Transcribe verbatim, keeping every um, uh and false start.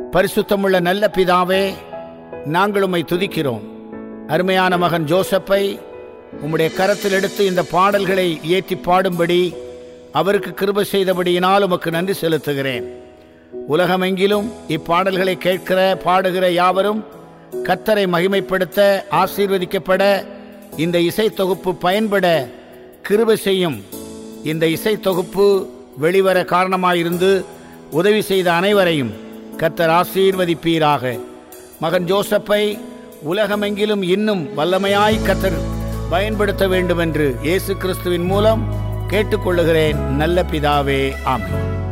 பரிசுத்தமுள்ள நல்ல பிதாவே, நாங்கள் உம்மை துதிக்கிறோம். அருமையான மகன் ஜோசப்பை உம்முடைய கரத்தில் எடுத்து இந்த பாடல்களை ஏற்றி பாடும்படி அவருக்கு கிருபை செய்தபடியினால் உமக்கு நன்றி செலுத்துகிறேன். உலகமெங்கிலும் இப்பாடல்களை கேட்கிற பாடுகிற யாவரும் கர்த்தரை மகிமைப்படுத்த, ஆசீர்வதிக்கப்பட, இந்த இசை தொகுப்பு பயன்பட கிருபை செய்யும். இந்த இசை தொகுப்பு வெளிவர காரணமாயிருந்து உதவி செய்த அனைவரையும் கர்த்தர் ஆசீர்வதிப்பீராக. மகன் ஜோசப்பை உலகமெங்கிலும் இன்னும் வல்லமையாய் கர்த்தர் பயன்படுத்த வேண்டும் என்று இயேசு கிறிஸ்துவின் மூலம் கேட்டுக்கொள்ளுகிறேன் நல்ல பிதாவே, ஆமென்.